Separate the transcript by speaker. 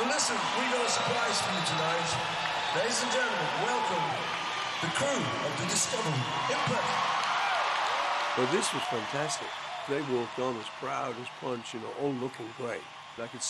Speaker 1: listen, we got a surprise for you tonight. Ladies and gentlemen, welcome the crew of the Discovery Impress.
Speaker 2: Well, this was fantastic. They walked on as proud as Punch, all looking great. I could